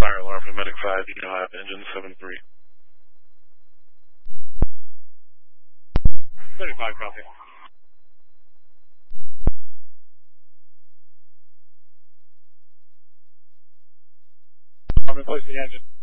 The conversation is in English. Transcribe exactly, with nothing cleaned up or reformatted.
fire alarm for Medic five, you now have engine seven three. Medic five, copy. I'm replacing the engine.